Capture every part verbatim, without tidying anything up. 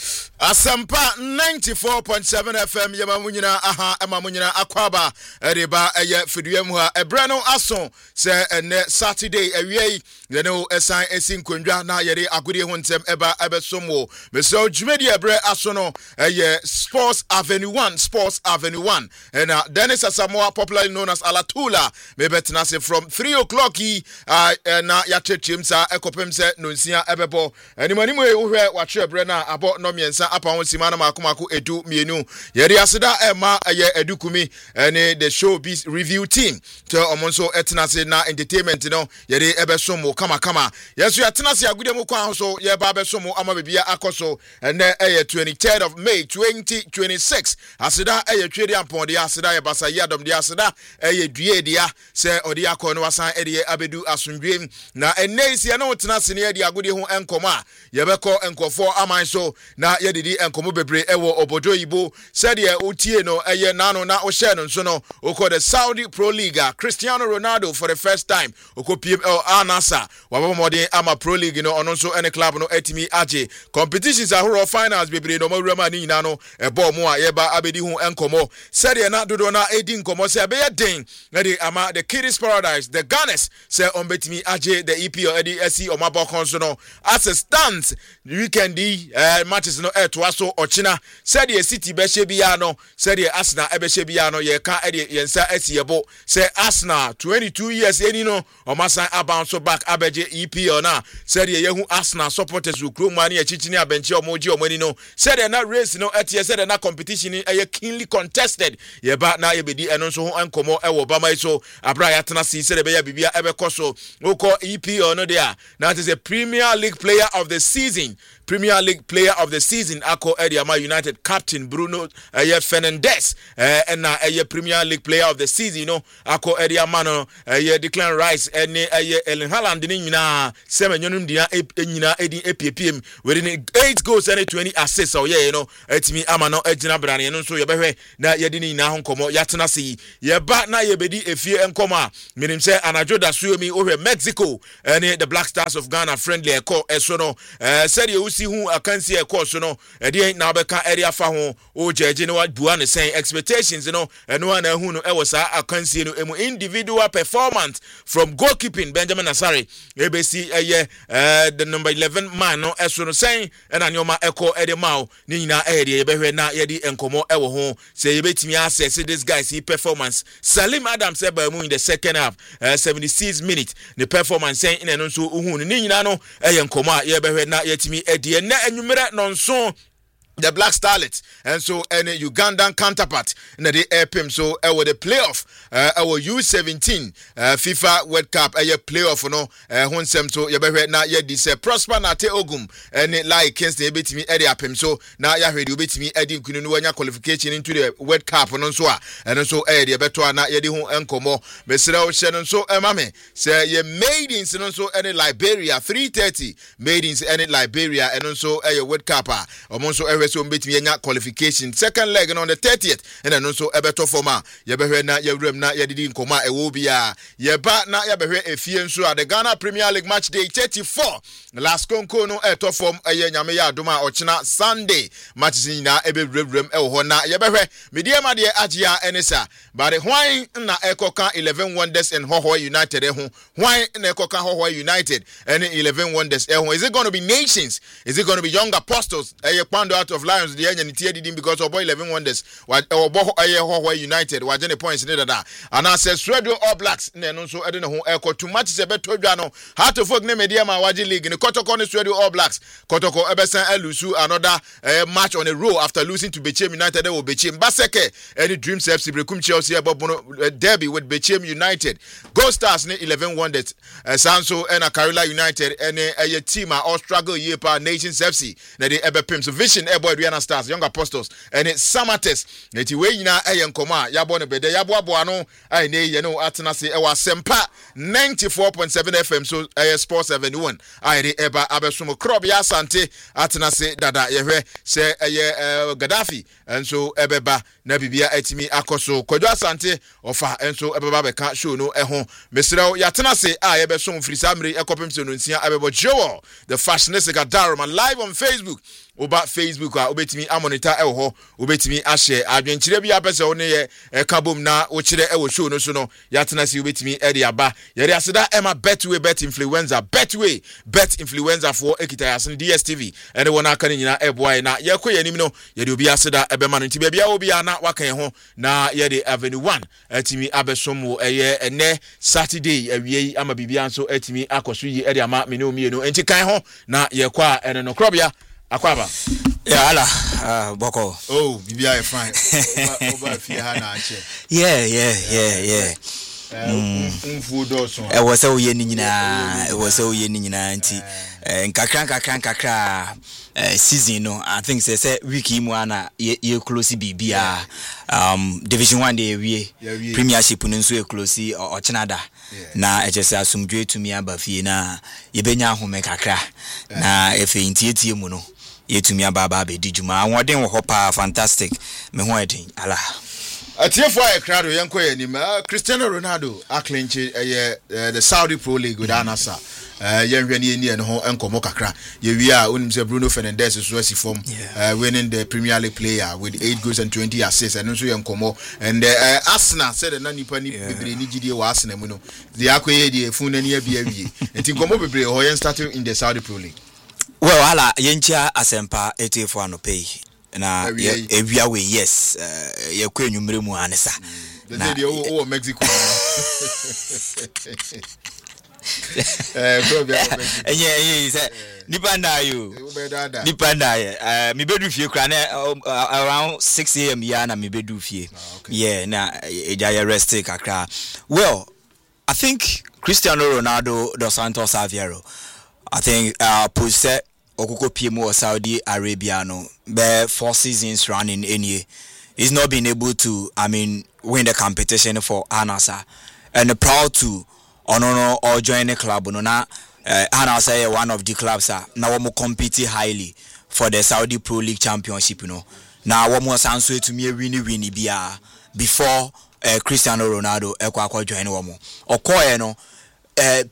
Asampa ninety-four point seven F M yama munyina aha ema munyina akwaba ereba eye fidua mu ha ebrano aso se ene Saturday awie ye no esan esin kwandwa na yere agudi ho ntem eba ebesomo meso dwumedi ebre aso no eye Sports Avenue one Sports Avenue one and uh, Dennis Asamoah, popularly known as Alatula, mebetena se from three o'clock uh, na yatechim sa ekopem se nonsia ebebo animani mu ehwe wache ebre na abo no miensa apa won simana makomako edu mienu yeri aseda ema ye edukumi ene the showbiz review team to omonso etena se na entertainment no yeri ebesomo kama kama yeso yatena se agudem kwa so ye ba besomo ama bebia akoso ene eye twenty-third of May twenty twenty-six aseda eye twede ampon de aseda ye basa yadom de aseda eye due dia se odi akọ no wasan ede abedu asundwem na ene isi na otena se ne ye de agudi ho enkoma ye beko enkofo aman so na ye didi enkomo bebre ewo obodo yibo said ye otie no eye nano na o share no so no oko the Saudi Pro League Cristiano Ronaldo for the first time oko P M L Anasa wabo modern ama Pro League no ono so any club no etimi age competitions ahoro finals bebre no mawura ni nyina no ebo mo a ye ba abedi hu enkomo said ye na dodo na edi enkomo se be den na de ama the Kiddies Paradise the Gunners say on betimi age the E P L edi S C o mabokon so no as it stands weekend uh, matches no e to aso ochina said ye City be she bia no said ye Arsenal e be she bia no ye ka e yensa asiebo say Arsenal twenty-two years eni no o masan abounce back abeje E P L na said ye yehu Arsenal supporters who crew money e chichini abenchi omoji omani no said ye na race no etie said na competition e ye keenly contested ye ba na ye bedi eno so ho enkomo e wo bama so abra ya tena si said be ya bibia e be koso oko E P L no there now it is a Premier League player of the season Premier League player of the season Ako Ediama United captain Bruno uh, Fernandes uh, and uh, uh, Premier League player of the season you know Ako Ediama no uh, Declan Rice and uh, Ellen Haaland ni nyina seven yonum dia nyina edi A P P M within eight goals and twenty assists so yeah you know etimi ama no agina brane no so ye behwe na ye di ni nyina ho nkomo yatena se ye ba na ye bedi efie enkomo a minim se anajo da suomi ohwe Mexico and uh, the Black Stars of Ghana friendly eko eso no uh, said you see who akansi e course no e dey na beka area fa ho o jeje no bua ne sen expectations no eno na hu no e wo sa akansi no emu individual performance from goalkeeping Benjamin Asare e be si eye uh, the number eleven man no eso no sen e na nyoma eko e de mawo ni nyina e de ye behwe na ye di enkomo e wo ho say ye betimi assess this guy see performance Salim Adams e ba mu in the second half uh, seventy-six minutes the performance sen ina no so hu ni nyina no e ye enkomo a ye behwe na yetimi e de na enyumere nonso the Black Starlets and so any Ugandan counterpart in the airpim so uh, with the playoff uh, our U seventeen uh, FIFA World Cup a uh, playoff no uh, honsem so yebehwe na ye dis uh, Prosper na te ogum and like against the betimi e apim so na ya hwede obetimi edi nkunu no anya qualification into the World Cup no so a and so e de beto na ye de ho enkomo mesira o hye no so ema me say ye maidens no so any Liberia three thirty maidens any Liberia and so e uh, World Cup a omo so so mbetimi enya qualification second leg on the thirtieth and then also ebeto forma ye behwe na ye wrem na ye didi nkoma e wo bia ye ba na ye behwe efie nso a the Ghana Premier League match day thirty-four last konko no eto form eye nyame ya adoma ochina Sunday matches nyina ebe wrem e wo na ye behwe media ma de agea enisa but hwan na ekoka eleven wonders in Hoho United ho hwan na ekoka Hoho United and eleven wonders e ho is it going to be Nations is it going to be Young Apostles eye kwando out of Lions the enya ntie didi because of boy eleven wonders wa obo aye Hoho United wa jene points ne dada and as Radio All Blacks ne no so ede ne ho eko too much se beto dwa no how to folk ne media ma waji league ne Kotoko ne Radio All Blacks Kotoko ebesan elusu another uh, match on a row after losing to Bechem United or Bechem Baseke any Dreams F C Brekum Chelsea abobono uh, derby with Bechem United Gold Stars ne eleven wonders uh, Sanso and Karila United and a uh, team all struggle year pa Nations F C na de ebe pim so vision boy Rihanna Stars Young Apostles and it's Samates neti we nyina eyen koma yabo ne bede yabo abo ano ai ne ye no atena se e wa sempa ninety-four point seven F M so uh, Sports seventy-one ai de eba abesumo krob ya asante atena se dada ye hwe se eye uh, Gaddafi and so ebeba na bibia etimi akoso Kwadwo Asante ofa enso ebeba be ka show no ehho mesrew yatena se a ye be so mfiri samre ekopem se no nsia abebo jowo the fashionista Daroma live on Facebook oba Facebook a obetimi amonita e wo ho obetimi ahye adwenkyere bi apese wo ne ye kabom na wo kire e wo show no so no yatena si obetimi e de aba ye de aseda ema betway bet influencer betway bet influencer for ekita yasen D S T V ene wona aka ne nyina e boy na ye koye nim no ye de obi aseda e be ma no nti bia obi na wakan ho na ye de Avenue one atimi abesom wo eye ene Saturday awie ama bibia nso atimi akoso yi e de ama me ne omi no enti kan ho na ye kwa ene no krobia akwaba yeah ala uh boko oh bibia e fine oba fi ha na ache yeah yeah yeah yeah mfu doso e wo se wo ye ni nyina e wo se wo ye ni nyina nti nkakran kakran kakra season no I think say say week mu ana ye close bibia um division one dey wie premiership no nso ye close o chenada na e jese asumdwe tumi abafie na ye benya ahome kakra na efe intietie mu no ye tumi ababa be dijuma awodin wo hopa fantastic me ho edin ala Atiefo a crowd yenko ye nim Cristiano Ronaldo aklenche eh the Saudi Pro League with Anasa eh yenhwe ne ni ne ho enkomo kakra ye wi a onim se Bruno Fernandes so asi form uh, winning the Premier League player with eight goals and twenty assists and so yenkomo and uh, Arsenal said na nipa ni bebre ni gidie wa Arsenal mu no the akoye die fun na ni abia wie enti nkomo bebre ho yen starting in the Saudi Pro League well hala yencha asempa etiefo anopei na ewia we yes uh, ye kwa enwumre mu anesa na de o Mexico eh probably enye enye say nipa nda yo nipa nda eh me bedu fie kra na around six a m ya na me bedu fie yeah na eja ya rest kakra well I think Cristiano Ronaldo dos Santos Aveiro I think uh possess Okoko P M O Saudi Arabia no be four seasons running any he's not been able to I mean win the competition for Al-Nassr and proud to ono or join the club no na uh, Al-Nassr one of the clubs are now we compete highly for the Saudi Pro League Championship you know now we mo sanso to me win win bia before uh, Cristiano Ronaldo ekwa akwa join we mo okoye no eh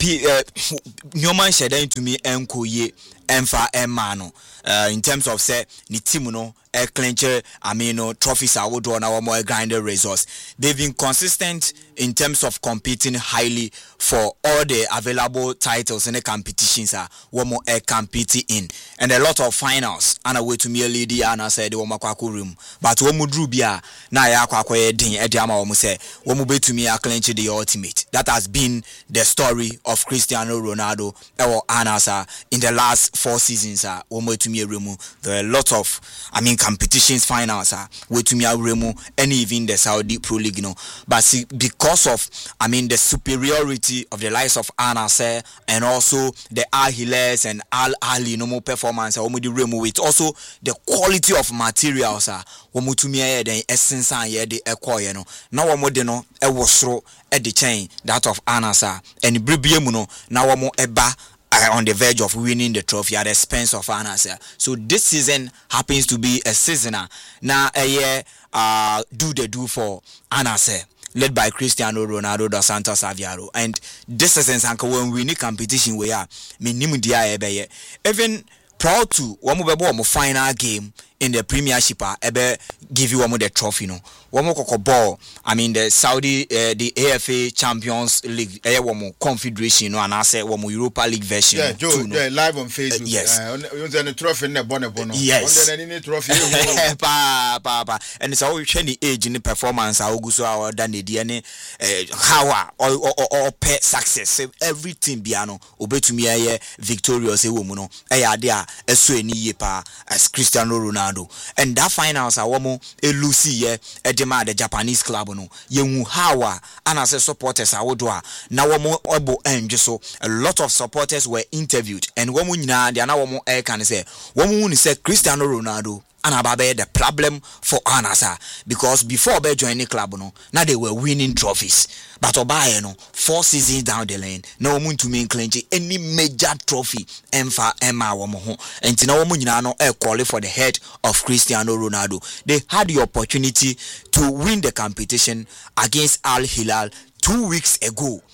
nyoma sheda to me enkoye emfa emano uh, in terms of say the team no a clincher I mean no trophies are would on our more grinder resource they've been consistent in terms of competing highly for all the available titles in the competitions are one more air competing in and a lot of finals and a way to me lady and I said one more room but one more drubia na ya kwa din ediama almost say one more to me a clincher the ultimate that has been the story of Cristiano Ronaldo or Al-Nassr in the last four seasons are one more to me remu there are a lot of I mean competitions finals are way to me remu and even the Saudi Pro League you know but see, because of I mean the superiority of the likes of Al-Nassr and also the Al Hilal and Al Ahly no more performance or more the remu with also the quality of materials are one more to me the essence and yeah the equal you know now one more no e was throw at the chain that of Al-Nassr and Bribiemu no now one more eba Uh, on the verge of winning the trophy at the expense of Al-Nassr. So this season happens to be a seasoner. Now a year uh do the do for Al-Nassr, led by Cristiano Ronaldo dos Santos Aveiro. And this is when we need competition we are minimum dia even proud to one more final game in the Premiership ebe give you one the trophy no one more ball I mean the Saudi uh, the A F A Champions League eh one more Confederation no and I say one more Europa League version yeah Joe no. Yeah, live on Facebook uh, yes uh, on the trophy na bono bono yes on the any trophy pa pa pa and so we train the age in the performance aguso our than the D N A how or or pet success everything biano obetumi aye victorious e wo mu no eh ya de a eso eni ye pa as Cristiano Ronaldo and that finals are womo elusi ye edema the Japanese club no yehu hawa and as supporters awodwa na womo obo enje so a lot of supporters were interviewed and womo nyina they na womo e kan say womo ni say Cristiano Ronaldo and ababe the problem for Al-Nassr because before they join the club no now they were winning trophies but obaye no four seasons down the lane no woman to me clinch any major trophy emfa emma womo ho enti na womo nyina no e call for the head of Cristiano Ronaldo. They had the opportunity to win the competition against Al Hilal two weeks ago.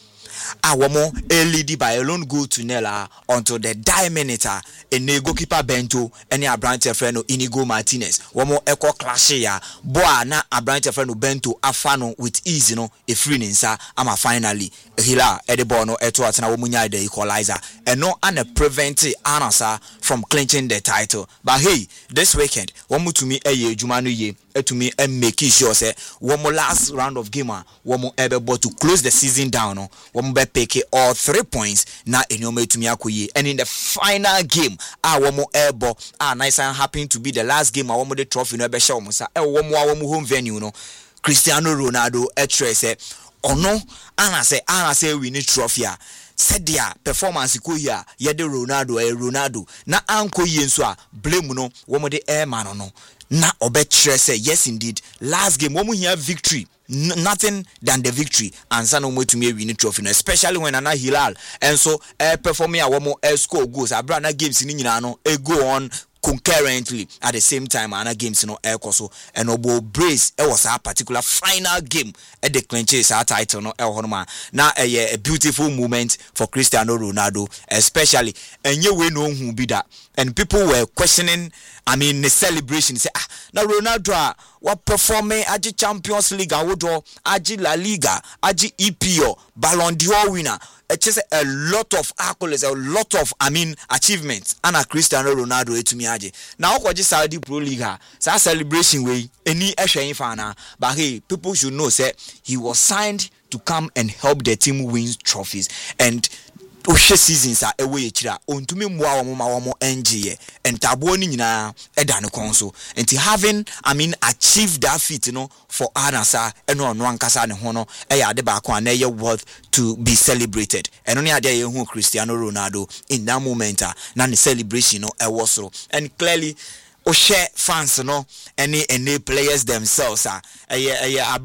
a womo a lead by a lone goal to Nella until the die minute and a goalkeeper Bento and a branch friend Inigo Martinez womo echo clash ya boa na a branch friend Bento afano with ease no a free ninsa ama finally hila edebono eto atana womunya the equalizer and no and a prevent Anasa from clinching the title. But hey, this weekend womo to me a ye jumanu ye to me and make sure say one more last round of game one more able to close the season down no one more pick all three points na enyome to me akoye and in the final game ah one more able ah nice and happy to be the last game ah one more the trophy no be show mo sa e one more one more home venue no Cristiano Ronaldo e tre say ono ana say ana say we need trophy a said their performance ko here ye de Ronaldo e Ronaldo na anko ye nso a blame no one more the air man no na obetre say yes indeed last game one here victory N- nothing than the victory and sana mo to me win trophy no especially when Ana Hilal and so uh, performing a one more score goals abrana games ni nyina no e go on concurrently at the same time and games no air koso and obo brace it was a particular final game at the clinches our title no el honoma now a, a beautiful moment for Cristiano Ronaldo especially and you we know who be that and people were questioning I mean the celebration say ah now Ronaldo what performing aji Champions League awodo aji La Liga aji E P O Ballon d'Or winner it's just a lot of accolades, a lot of, I mean, achievements. And a Cristiano Ronaldo to me aje. Now, what just Saudi Pro League, so celebration way, any Esha Infana, but hey, people should know, say he was signed to come and help the team win trophies. And Oshe seasons are away chira ontumi mwa wamo wamo N G and tabo ni nyina eda no konso enti having I mean achieved that feat you know for Anasa eno no ankasa ne ho no e ya de ba ko na ye worth to be celebrated eno ne ade ye hu Cristiano Ronaldo in that moment na the celebration no e was so and clearly Oshe fans no any any players themselves ah eh eh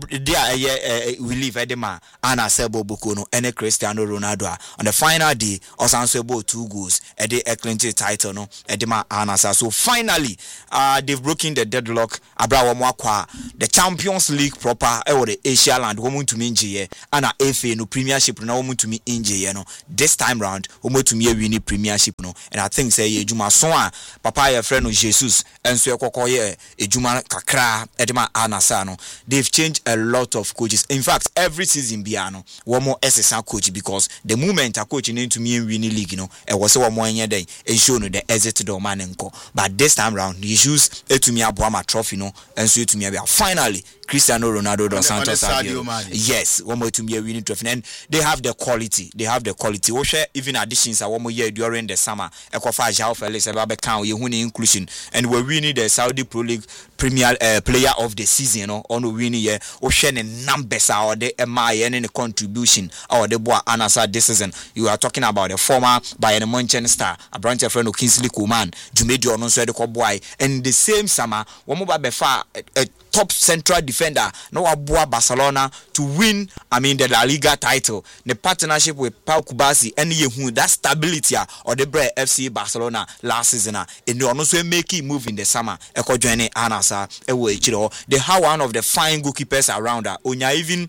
they we leave edema ana sebo boko no any Cristiano Ronaldo on the final day osanso ebo two goals e dey clinch title no edema ana so finally uh they've broken the deadlock abrawo mo akwa the Champions League proper e wo the Asia land wo muntu mi nje ana F A no Premiership no wo muntu mi nje no this time round wo muntu mi win Premiership no and I think say ye juma so a papa your friend no Jesus enso ekokoye ejuma kakra edema Anasa no they've changed a lot of coaches in fact every season biano one more S S R coach because the moment a coach into me win league no e was one more enya den e show no the exit do man nko but this time round the issues etumi aboama trophy no enso etumi abia finally Cristiano Ronaldo dos Santos yes one more to me winning trophy and they have the quality they have the quality we share even additions one more year during the summer ekofa Joao Felix eba kan ye hu inclusion and we winning the Saudi Pro League Premier uh, Player of the Season no on winning year we share the numbers or the M I and the contribution or the boy Anasa this season you are talking about the former Bayern Munchen star a branch friend of Kingsley Coman Jumedio no so the boy and the same summer one more befa a top central defender no aboa Barcelona to win I mean the La Liga title the partnership with Pau Kubasi and ye hu that stability or the Bre F C Barcelona last season and they also make it move in the summer eko join Anasa ewo echiro they have one of the fine goalkeepers around her onya even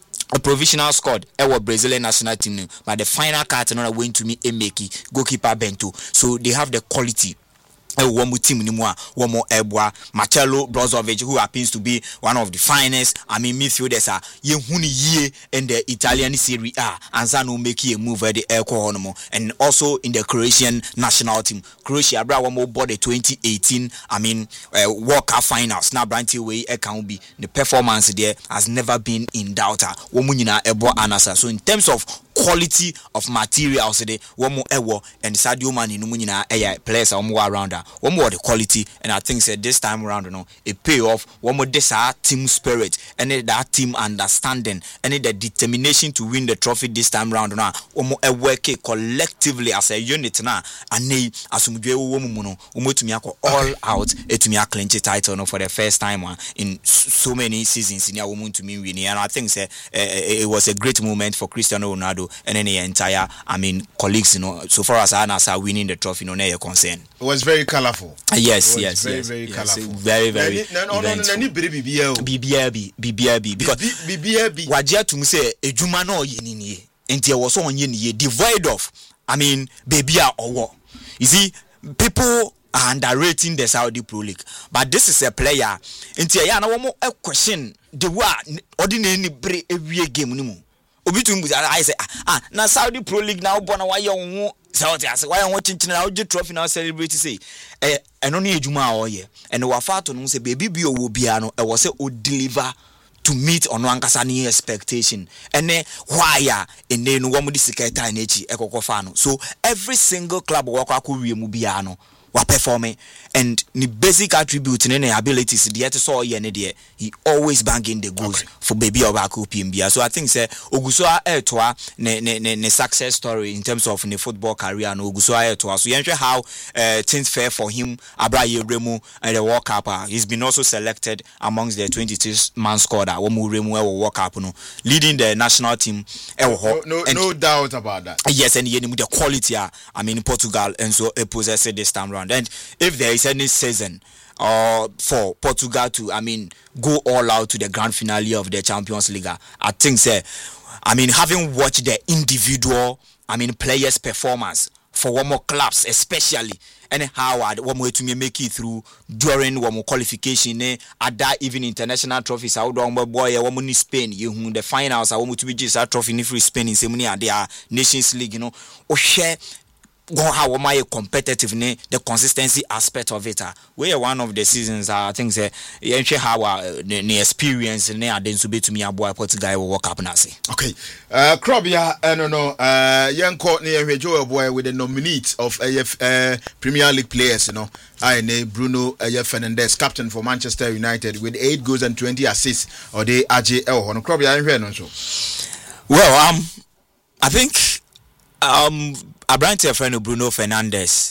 a provisional squad ewo Brazilian national team but the final card no went to me Emeki goalkeeper Bento so they have the quality one more team anymore, one more Ebwa, Marcelo Brozovic, who happens to be one of the finest, I mean, midfielders are Yehuni Ye in the Italian Serie A, and Zanu make a move at the Air Cohonomo, and also in the Croatian national team. Croatia, bra one more body twenty eighteen, I mean, uh, World Cup finals. Now, Branty way, can be the performance there has never been in doubt. Womunina Ebwa Anasa. So, in terms of quality of materials today, one more ewo and Sadio Mane no munyina eh players are more around her. One more the quality and I think said this time around you know a payoff one more this our team spirit and that team understanding and the determination to win the trophy this time around now one more work collectively as a unit now and they asumdwe wo mu no umotumi akọ all out etumi clinch title no for the first time uh, in so many seasons in your woman to me winning and I think say uh, it was a great moment for Cristiano Ronaldo and any entire I mean colleagues you know so far as Anas are winning the trophy no no concern. It was very colorful. Uh, yes, it was yes, very yes, very yes, colorful. Very very. No no no no B B B B B B B because B B B because wajia to say ejuma no ye ni Inti was on ye devoid of, I mean, baby or what. You see, people are underrating the Saudi Pro League, but this is a player. Inti ya na wamo a question the wa ordinary bre every game no. Obi to I say ah na Saudi Pro League now born why you Saudi as why you watching now the trophy now celebrate say eh eno na ejuma oye and we afa to no say baby bi owo bia no e wo say o deliver to meet ono ankasa ne expectation ene why ya ene no wo mo di siketa na echi ekokofa no. So every single club wo kwa wie mu bia no wa performing and the basic attributes and abilities the so ye ne de he always banging the goals okay. for baby Obako P M B. So I think say Ogusoa Etoa ne ne ne success story in terms of the football career and Ogusoa Etoa. So you know how uh, things fair for him Abraye Remu and the World Cup. Uh, he's been also selected amongst the twenty-six man squad that Omu Remu e World Cup no leading the national team. No, no, no doubt about that. Yes, and he the quality uh, I mean Portugal and so uh, possess this time round. And if there is any season uh, for Portugal to, I mean, go all out to the grand finale of the Champions League, I think, say, I mean, having watched the individual, I mean, players' performance for one more clubs, especially, and how one way to make it through during one more qualification, eh, at that even international trophies, I would boy, one money Spain, you the finals, I want to be just a trophy in free Spain in Semuni at their Nations League, you know, or share. Go how am I competitive the consistency aspect of it. We are one of the seasons I think say you how the experience and then so be to me a boy Portugal will walk up and say. Okay. Uh Krobia uh, no no uh young court near Joe boy with the nominate of A F uh, Premier League players, you know. I name Bruno uh, Fernandes, captain for Manchester United with eight goals and twenty assists or the A J L. No Krobia no so. Well, um I think um Abrante friend Bruno Fernandes.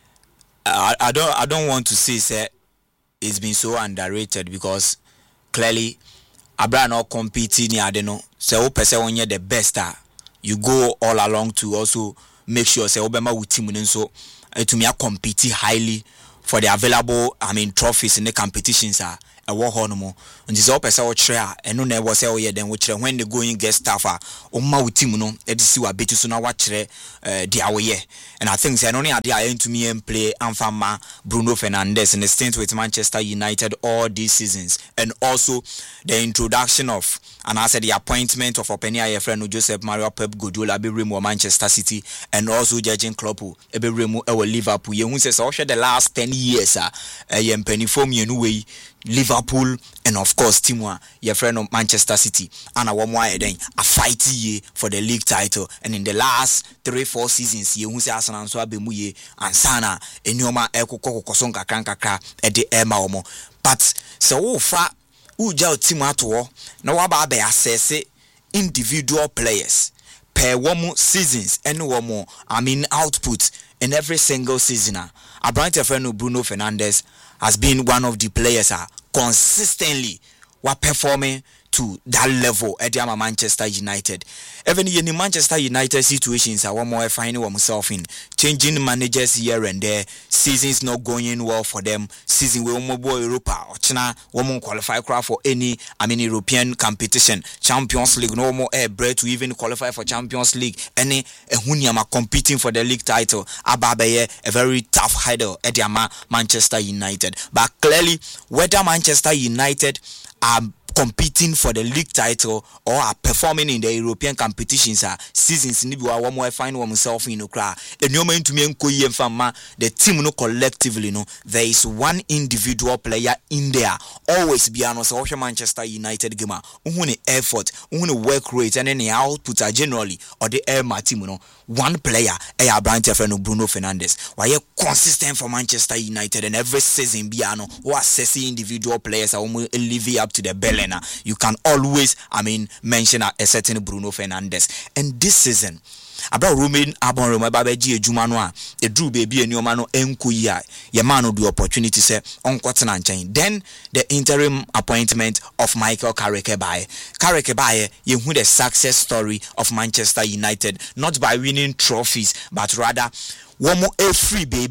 I, I don't I don't want to say say it's been so underrated because clearly Abrante not competing near the no. So person when you're the best star, you go all along to also make sure say Obama with team and so to me compete highly for the available I mean trophies in the competitions are a war honomo and this all person try and no never say oh yeah then which when they go in get staff are o ma with team no e see what betu so na watch uh the away and I think say no need dey to me and play Anfama Bruno Fernandes in the stint with Manchester United all these seasons and also the introduction of and I said the appointment of Openia friend Joseph Mario Pep Guardiola be remo Manchester City and also Jurgen Klopp e be remo e Liverpool you who say so the last ten years ah e penifom you know way Liverpool and of course Timwa your friend of Manchester City and a one more then a fight ye for the league title and in the last three four seasons ye who say Arsenal so abemuye and sana enyoma ekoko kosonka krankaka e de ema omo but so fa uja team ato na waba be assess individual players per one seasons and one I mean output in every single season. Abrante friend Bruno Fernandes has been one of the players are consistently were performing to that level at the Manchester United. Even in the Manchester United situations, I want more finding themselves in changing managers here and there. Seasons not going well for them. Season we won't go Europa or China won't qualify for any I mean European competition. Champions League no more air bread to even qualify for Champions League. Any Hunyama competing for the league title. Ababaye a very tough hider at the Manchester United. But clearly, whether Manchester United are competing for the league title or are performing in the European competitions are seasons ni biwa wa mo find oneself in okra enoma ntumi enkoyi emfama the team no collectively no there is one individual player in there always be ano so Manchester United game who ni effort who ni work rate and any output are generally or the air my team no one player e Abrante friend Bruno Fernandes why consistent for Manchester United and every season be ano who assess individual players are live up to the belly. You can always, I mean, mention a, a certain Bruno Fernandes. And this season, about Romain Abon Roma Babeji Jumanoa, a Drew baby and your mano enkuya, your man do opportunity say on cotton and chain. Then the interim appointment of Michael Carrick Baye. Carrick Baye, you who the success story of Manchester United, not by winning trophies, but rather one more a free baby.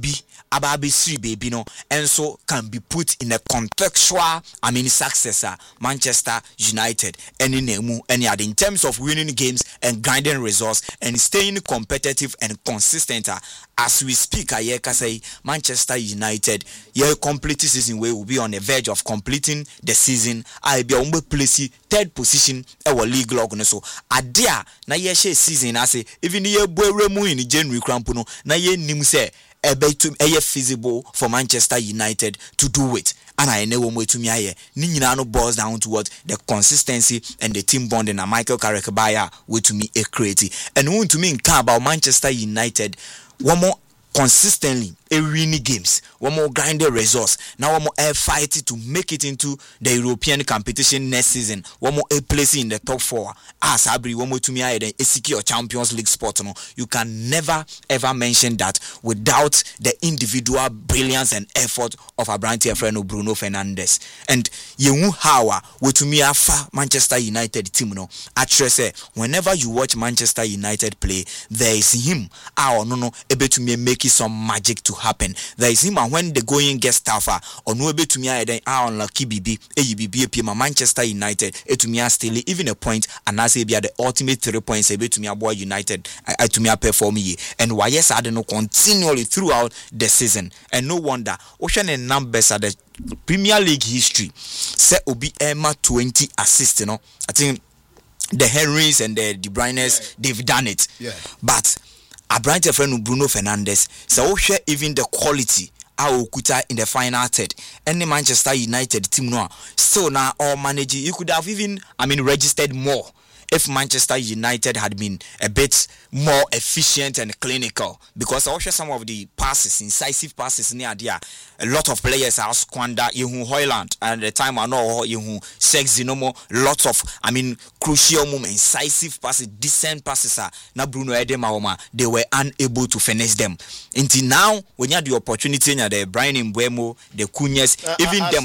Ababi Sri baby no and so can be put in a contextual I mean successor Manchester United any name any other in terms of winning games and grinding results and staying competitive and consistent. As we speak, I can say Manchester United, your complete season we will be on the verge of completing the season. I be on place third position our league log so adia na ye season I say even ye boy remu in January crampuno na ye nim say ebe to eye feasible for Manchester United to do it. And I know way to me aye ni nyina no boils down to what the consistency and the team bonding and Michael Carrick Baya way to me a creative. And want to me in about Manchester United one more consistently a winning games, one more grinding results. Now one more air fight to make it into the European competition next season. One more a place in the top four. As Abri, one more to me, I then a secure Champions League spot. No, you can never ever mention that without the individual brilliance and effort of Abrante Freno Bruno Fernandes. And you how we to me afa Manchester United team no. Actually say whenever you watch Manchester United play, there is him. Ah no no, able to me make it some magic to happen. There is him and when the going gets tougher or no able to me I then ah unlucky B B A B B P Manchester United e to me still even a point and I say be the ultimate three points able to me boy United I to me perform ye and why yes I don't know continually throughout the season and no wonder ocean and numbers at the Premier League history say obi Emma twenty assists, you know. I think the Henrys and the De Bruynes yeah. they've done it. Yeah. But a branch of friend Bruno Fernandes, so share even the quality our Okuta in the final third. And the Manchester United team now still now all managing. You could have even, I mean, registered more if Manchester United had been a bit more efficient and clinical. Because also some of the passes, incisive passes near there, a lot of players are squander. Yehu Hoyland and the time I know Yehu Sex Zinomo, lots of I mean crucial moments, incisive passes, decent passes are now Bruno Edemaoma, they were unable to finish them. Until now, when you had the opportunity and the Brian Mbeumo, the Cunhas, uh, even uh, them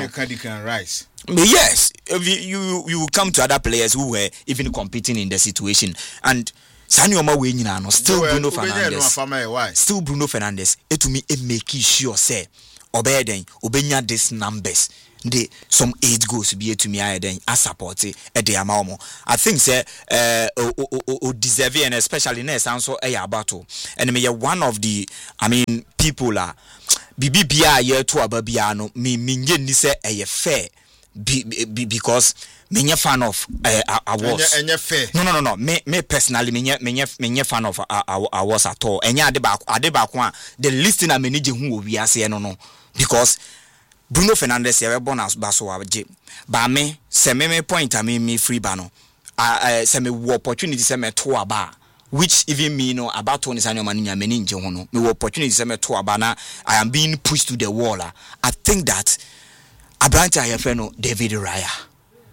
no rise. Yes, you you come to other players who were even competing in the situation, and Sanyoma Wenyina no still Bruno Fernandes, still Bruno Fernandes. It to me it make sure say obeden obenya these numbers. The some eight goals be to me I then I support it at the amount. I think say uh o deserve and especially next answer a battle. And me one of the I mean people are Bibi Bia year to ababiano me minye ni say a fair. Be, be, because me a fan of uh, awards. And you're fair. No, no, no, no. Me, me personally, me, me, me, fan of uh, awards at all. And yeah, the listing I manage who we are saying no, no, because Bruno Fernandes is born as Basoa J. But me, say me point I mean me free bano. I say me opportunity say me to a bar. Which even me know about Tony Sanyo Maninya Meninja Hono. Me opportunity say me to a bar. I am being pushed to the wall. I think that. Abrante Ayefeno, David Raya.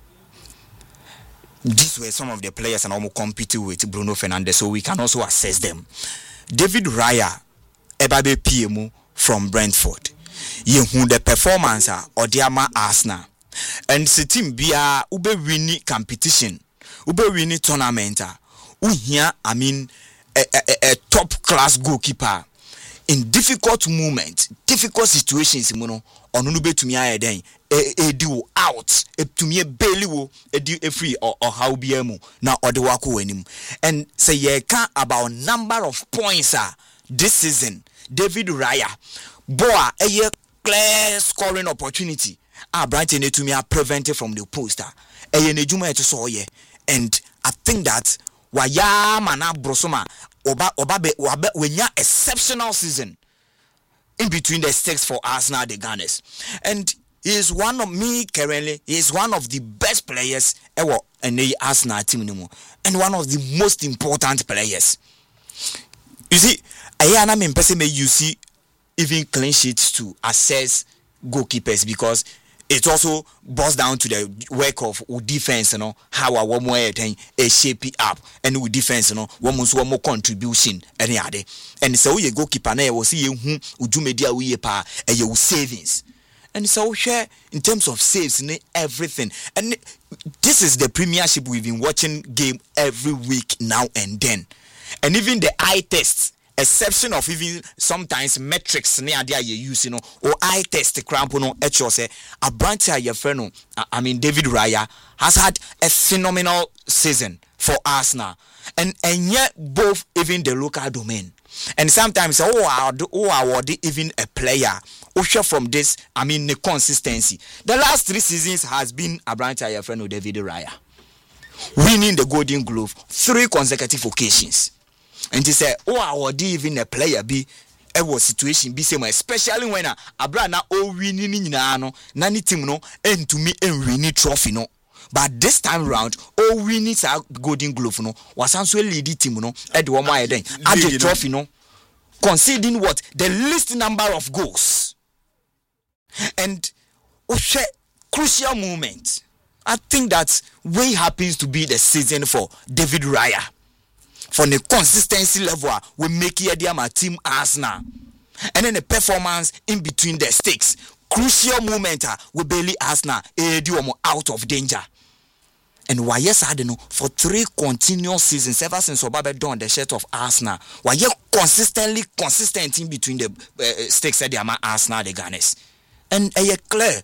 These were some of the players and almost competing with Bruno Fernandes, so we can also assess them. David Raya, Ebabe P M O from Brentford. Yehu the performance or the ama Arsenal. And the team be a ube winning competition, ube winning tournament. We here, I mean, a, a, a top class goalkeeper. In difficult moments, difficult situations, you know, on ube to me I then a do out to me a belly wo a do a free or how be emu now or the wako enim and say ye can about number of points are this season. David Raya boa a year clear scoring opportunity. Ah, Brighton to me are prevented from the poster. A ye nejuma to saw ye and I think that waya mana brosoma oba oba be wabe wenya exceptional season in between the stakes for Arsenal the Gunners. And he is one of me currently, he is one of the best players ever in the Arsenal team anymore. And one of the most important players. You see, I am in person you see even clean sheets to assess goalkeepers because it also boils down to the work of defense, you know, how a one more thing a shape it up and with defense, you know, one more contribution any other. And so you goalkeeper now will see who would do media we pa and your savings. And so share in terms of saves and everything. And this is the Premiership we've been watching game every week now and then. And even the eye tests exception of even sometimes metrics ne ade you use you know or eye test cramp no at your say a branch your friend no I mean David Raya has had a phenomenal season for Arsenal and and yet both even the local domain and sometimes oh I oh I even a player also from this I mean the consistency the last three seasons has been a branch your friend David Raya winning the Golden Glove three consecutive occasions. And he said, oh, I would even a player be a was situation be same, especially when a brana oh winning no nani team no and to me and winning trophy no. But this time round, oh winning a Golden Glove no was also leading team no at the one more then at the trophy no conceding what the least number of goals and oh crucial moment. I think that way happens to be the season for David Raya. For the consistency level, we make here my team Arsenal. And then the performance in between the stakes. Crucial moment, we barely Arsenal out of danger. And why yes, I don't know, for three continuous seasons, ever since Obabe done the shirt of Arsenal, why you consistently consistent in between the uh, stakes at the Arsenal, the Gunners. And uh, clear,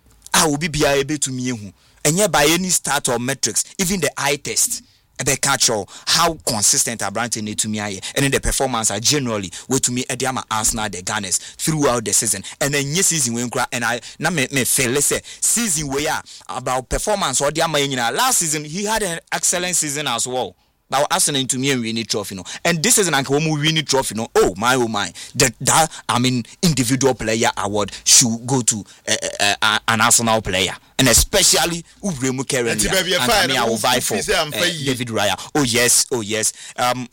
I will be able to me. And yet by any start or metrics, even the eye test, they catch all how consistent a branch need to me and then the performance are generally way to me Ediama Arsenal the Gunners throughout the season. And then yes season when and I na me me feel let's say season where about performance or the last season he had an excellent season as well. Now Arsenal to me and winning trophy no. And this is an anchor winning trophy no. Oh my oh my. That that I mean individual player award should go to uh, uh, uh, an Arsenal player. And especially Uremu Kerendia and I will vie for uh, David Raya. Oh yes, oh yes. Um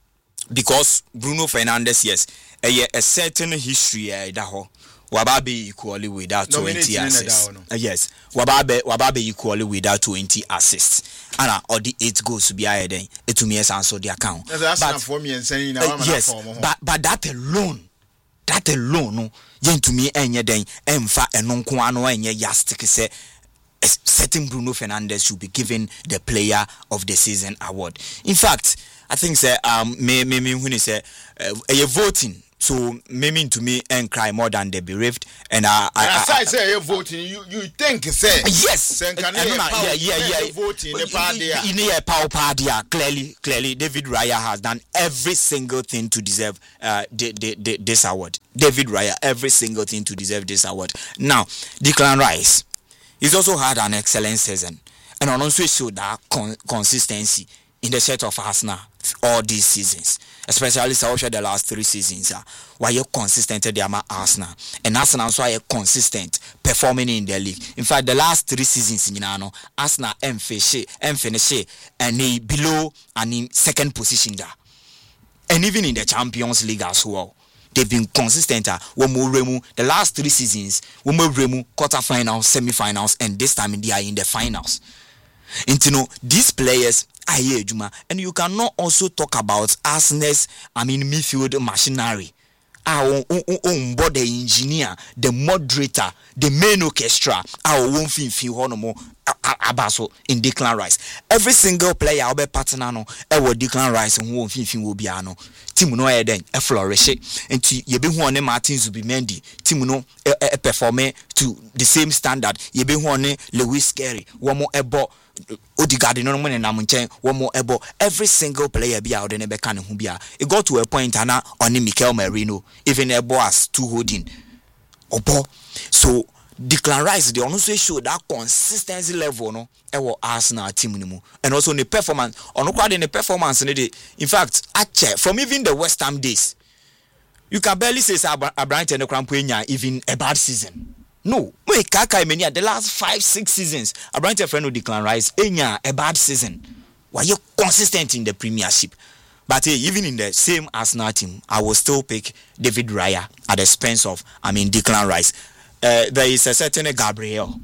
because Bruno Fernandes, yes, a, a certain history uh, that Wababe equally with that twenty assists. Uh, yes, Wababe Wababe equally with that twenty assists. And uh, all the eight goals to be higher than it to me as answer the account. But, for me and saying, uh, yes, but but that alone, that alone, no, yen to me and then emfa and non kuano and yastic say certain Bruno Fernandes should be given the Player of the Season award. In fact, I think say um me me me when he say uh, a voting. So, meaning to me and cry more than the bereaved, and I, I, I, I, I say you're voting. You, you think say yes? Say, can you yeah, yeah, yeah. Voting in the party. In a power party, clearly, clearly, David Raya has done every single thing to deserve uh the, the, the, this award. David Raya, every single thing to deserve this award. Now, Declan Rice, he's also had an excellent season, and also showed that con- consistency in the set of Arsenal all these seasons, especially so the last three seasons. Uh, why you consistent at the Arsenal, and Arsenal also are consistent performing in the league. In fact, the last three seasons, you know, Arsenal and finish and finish and they below and in second position there, and even in the Champions League as well. They've been consistent. Uh, the last three seasons, quarterfinals, semi-finals, and this time they are in the finals. And you know, these players. And you cannot also talk about Arsenal's, I mean, midfield machinery. Our own body engineer, the moderator, the main orchestra, our own fin fin honomo abaso in Declan Rice. Every single player will be partner no, ever Declan Rice and who fin fin will be ano. Team no then a flourish and to ye be one Martin Zubimendi. Team no a performer to the same standard. Ye be one Lewis Scarry. One more ebo. Odegaard no money na munchen one more ebo every single player be out in be kan hu bia it got to a point ana on Mikel Merino even ebo as two holding obo so Declan Rice they also show that consistency level no e wo Arsenal team ni mu and also the performance on quite the performance in the in fact ache from even the West Ham days you can barely say Abraham and the Crampoenya even a bad season. No, me kaka many the last five six seasons. A branch of friend who Declan Rice, enya a bad season. Why you consistent in the Premiership? But hey, even in the same Arsenal team, I will still pick David Raya at the expense of I mean Declan Rice. Uh, there is a certain Gabriel.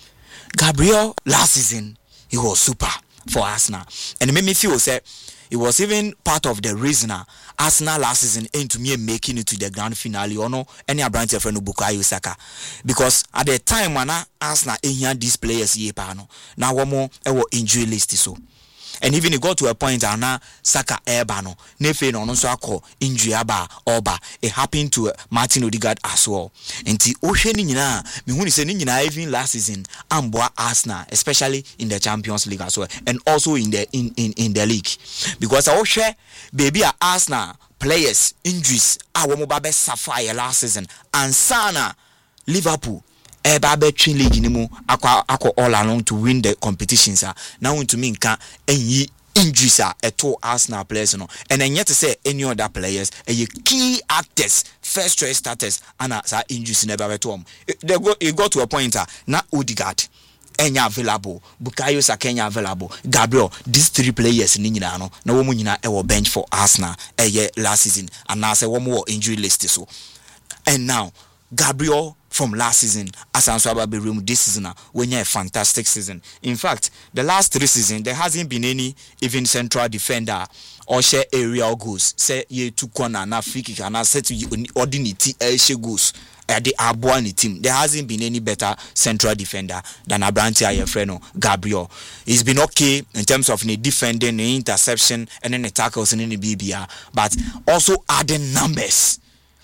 Gabriel last season he was super for Arsenal, and it made me feel say it was even part of the reason uh, Arsenal last season aimed to me making it to the grand finale or no any branch of friend Bukayo Saka because at the time when uh, Arsenal had these players here no now one more ever injury list so and even it got to a point and now Saka Ebano nefe no so akọ injury aba oba. It happened to uh, Martin Odegaard as well. Nti ohwe ni nyina me hu ni se ni nyina even last season amboa Arsenal, especially in the Champions League as well, and also in the in in, in the league, because ohwe baby a Arsenal players injuries a wo mo ba be suffer last season and sana Liverpool eba be twin league ni mu akwa akwa all along to win the competitions. Ah now to me nka enyi injuries are at all Arsenal players, you know, and then yet to say any other players, a key actors, first choice starters, and as injuries never at home. They go, it got to a point, uh, now Odegaard, Enya available, Bukayo Saka available, Gabriel, these three players in Ninano, no woman in our bench for Arsenal a year last season, and now say one more injury list. So, and now Gabriel from last season, as Answaba room this season, when you're a fantastic season. In fact, the last three seasons, there hasn't been any even central defender or share aerial goals. Say ye two corner na free kick and I said to you ordinary air goals at the Abuani team. There hasn't been any better central defender than Abranti Ayefreno Gabriel. He's been okay in terms of the defending, the interception, and then the tackles in the B B R, but also adding numbers.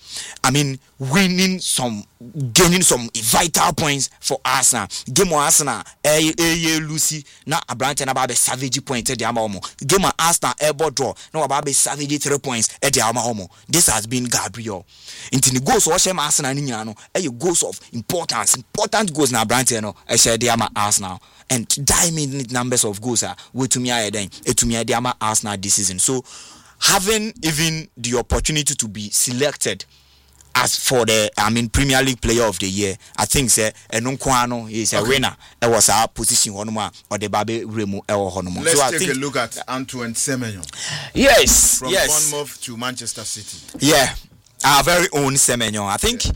I mean, winning some, gaining some vital points for Arsenal. Game of Arsenal, eh, eh, Lucy, na Abrante na babe savage point at the Amahomo. Game of Arsenal, airborne draw, no babe savage three points at the Amahomo. This has been Gabriel. Into the goals of Arsenal, Niano, eh, goals of importance, important goals na Abrante, no, I said the Ama Arsenal. And diamond numbers of goals are with to me, I then, to me, the Ama Arsenal this season. So, having even the opportunity to be selected as for the, I mean, Premier League Player of the Year, I think say Enunkwano is a okay. winner. It was our position Honoma or the Babe Remo El Honoma. Let's so I take think, a look at Antoine Semenyo. Yes, from yes. Bournemouth to Manchester City. Yeah, our very own Semenyo. I think yeah.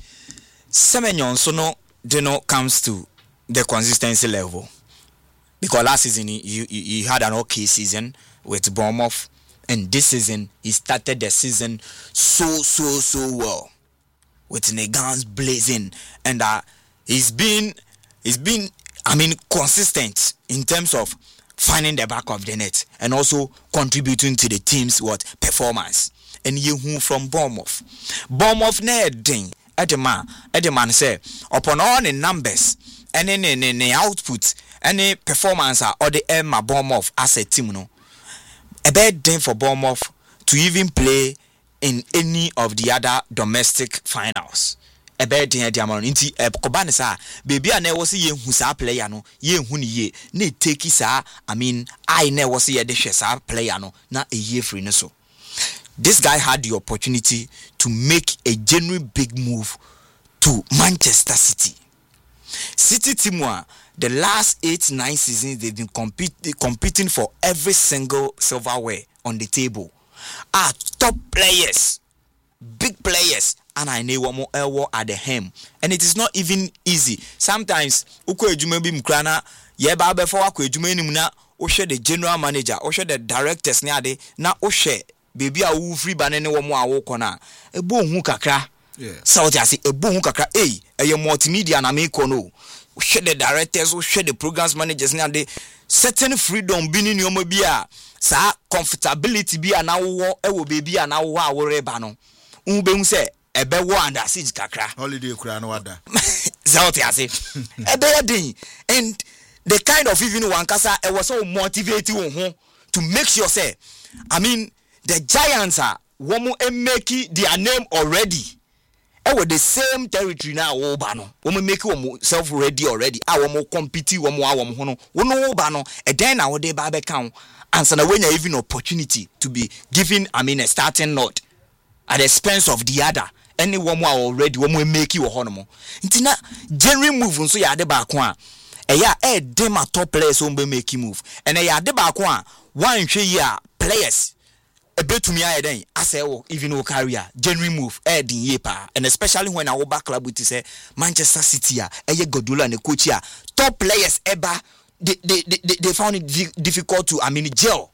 Semenyo so no, you know, comes to the consistency level, because last season he, he, he had an okay season with Bournemouth, and this season he started the season so so so well, with the guns blazing, and uh, he's been, he's been, I mean, consistent in terms of finding the back of the net and also contributing to the team's what performance. And you who from Bournemouth, Bournemouth ne ding at the man, at the man say upon all the numbers and any any output, any performance or the Emma Bournemouth as a team, no, a bad thing for Bournemouth to even play in any of the other domestic finals. A bad thing at the amount into a Kobanesa, baby, I never see ye who's a player no, ye who ye, ne take his I mean, I never see a dishes a player no, not a year free no so. This guy had the opportunity to make a genuine big move to Manchester City. City team one, the last eight, nine seasons, they've been compete, competing for every single silverware on the table. Are top players, big players, and I know one more elbow at the hem. And it is not even easy. Sometimes, uko ejumebi mkrana, yeba before uko ejumeni muna, oshe the general manager, oshe the directors niade, na oshe, baby a wu free banene wamo a wokona. Ebo hu kakra. Yeah. So I say ebo hu kakra. Hey, eye multimedia na me kono. Oshe the directors, oshe the programs managers niade, certain freedom bini ni omo biya. Sa comfortability bi ana wo e wo baby ana wo a wo reba no unbe hu se ebe wo under siege kakra holiday kura no wada zauti ase ebe din, and the kind of even one kasa e was so motivate you ho to make sure say, I mean, the Giants are womo e make their name already e wo the same territory na wo ba no womo make womo self ready already a womo compete womo a womo ho no wono wo ba no e den na wo de ba be kan. And so now when you even opportunity to be given, I mean, a starting note at the expense of the other, anyone who already one will make you a honomo. It's not genuine move, so you are the back one. A ya a dem a top players won't be making move, and a ya the back one, one year players. A bit to me, I then I say, oh, even no career, genuine move, eh, din yepa, and especially when our back club would say Manchester City, a ye Godula and the coach top players ever. They, they, they, they found it difficult to, I mean, gel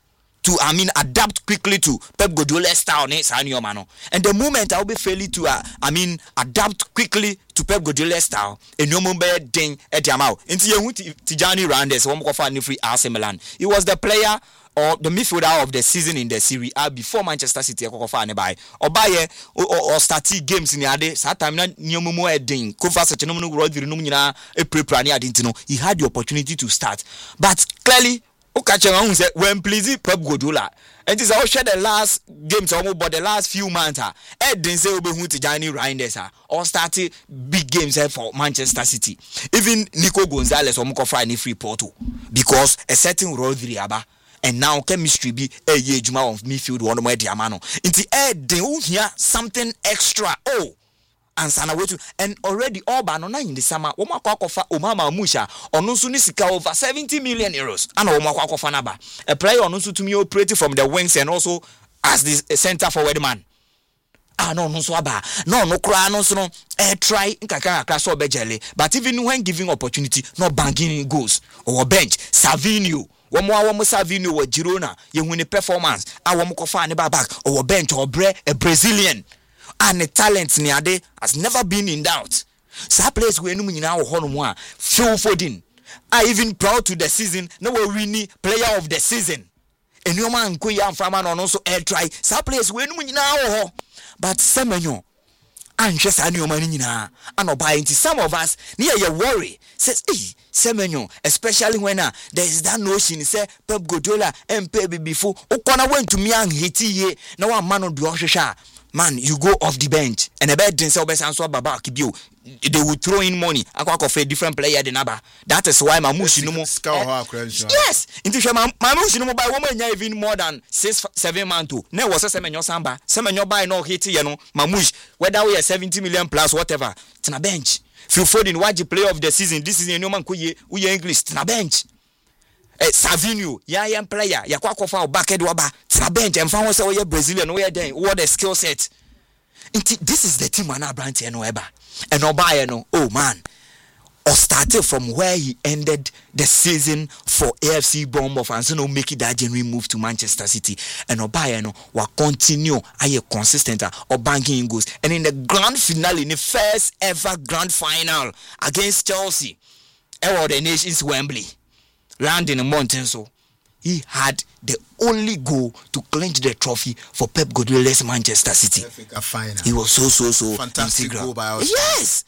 to I mean adapt quickly to Pep Guardiola's style ne saa nneɛma no. And the moment I will be failing to uh, I mean adapt quickly to Pep Guardiola's style, nneɛma bɛyɛ den ɛde ama wo. Nti yehu Tijani Randers wɔn kɔfa ne free A C Milan. He was the player or the midfielder of the season in the Serie A before Manchester City kɔfa ne by. Obaye or starting games in the ade saa time na nneɛma mu ɛden. Kofa sɛ no Rodri no nyinaa ɛprepare ne ade nti no. He had the opportunity to start. But clearly Okachenga say when please Pep Guardiola. And this is the last game to but the last few months. Ed didn't say Obehu Tijani Reinders or started big games for Manchester City. Even Nico Gonzalez or Moko Friday free Porto. Because a certain Rodri Aba and now chemistry be a year juma of midfield one more diamano. Into Ed they hear something extra. Oh. And Sanawetu and already all banana in the summer. Oma Kwakofa Omama Musha on Nusunisika over seventy million euros. And Oma Kwakofanaba. A player on Nusu to me operating from the wings and also as the center forward man. Ah no no swaba. No no cry no so no eh try nkaka akra so bejele. But even when giving opportunity, no banking goals or bench. Savinho. One more one Savinho or Girona, you win a performance. I want to find a back or bench or bre a Brazilian. And the talent Niade has never been in doubt. So place where no now Honoma, Phil Foden. I even proud to the season, no winning player of the season. And no man Kuya from an also air try. So place where no now. But Semenyo, and just a new money now. And by some of us near your worry says, eh, Semenyo, especially when uh, there is that notion, say Pep Guardiola and Pep before. Okona went to me and hit ye. Now a man on the man, you go off the bench and a bed didn't sell best answer Baba Kibio. They would throw in money. I got a different player than Abba. That is why my mushi no more. Yes, into my mushi no by woman even more than six seven man two. Never was a semen samba. Semen your buy no hit you know. Mamush, whether we are seventy million plus whatever. It's a bench. Phil Foden, why the player of the season? This is a new man kuye we English. It's a bench. Eh, Savinho, ya young player, ya kwa kofa o back waba, tina bench, and found we Brazilian, we are there, what a skill set. This is the team Ana Brandt and Weber. And Obaye no, oh man, or started from where he ended the season for A F C Bournemouth and so no make it that genuine move to Manchester City. And Obaye no, will continue a consistent or banking goals. And in the grand finale, in the first ever grand final against Chelsea, ever the nation's Wembley. Landing in mountain, so he had the only goal to clinch the trophy for Pep Guardiola's Manchester City. He was so so so fantastic integral. Goal by us. Yes,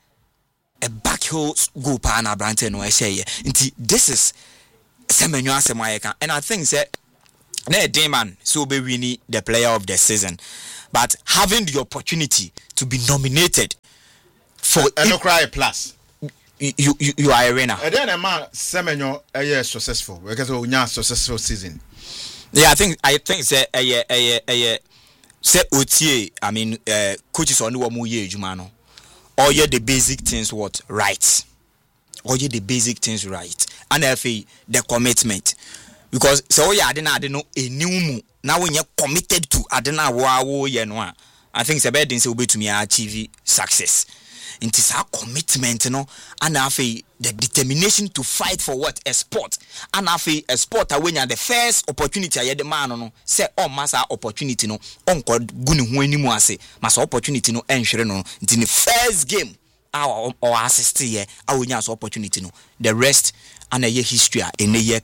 a backheel goal by Ana Brandt no I say. This is Semenyo Asemayeka, and I think that ne Damon so be winning the player of the season, but having the opportunity to be nominated for and no cry plus. You, you you are a winner. And then a man Semenyo a year successful because we have successful season. Yeah, I think I think say a year a year a year say O T A. I mean, uh, coaches on the one more year, Jumano. All year the basic things what right. All year the basic things right. And F A the commitment because so yeah I didn't I didn't know a new now when you're committed to I don't know wow you know I think it's a bad thing say to me achieve success. It is our commitment, you know, and I feel the determination to fight for what a sport, and I feel a sport. When you the first opportunity, I had the man, no, say, oh, massa opportunity, no, uncle, guni when you say, massa opportunity, no, ensure no, in the first game, our or assist here, our winners opportunity, no, the rest. And a year history in a year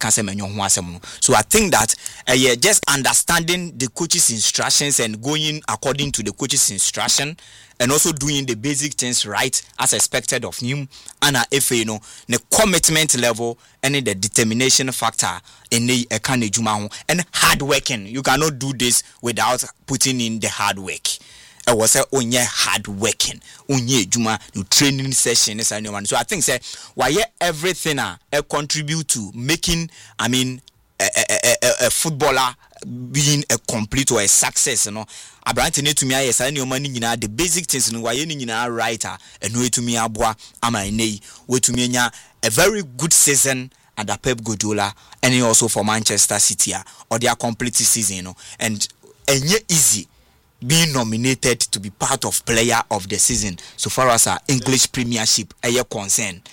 so I think that a year just understanding the coach's instructions and going according to the coach's instruction and also doing the basic things right as expected of him and a F A you know the commitment level and the determination factor in the kind of juma and hard working. You cannot do this without putting in the hard work. I was say onye hard working, onye juma no training session is anyone. So I think say why everything uh, contribute to making I mean a, a, a, a footballer being a complete or a success, you know. Abrante need to me yes I know money the basic things no why you writer and way to me aboa ama nei way to me a very good season under Pep Guardiola and also for Manchester City or their complete season, you know. And and easy being nominated to be part of player of the season so far as our English Premiership a year concern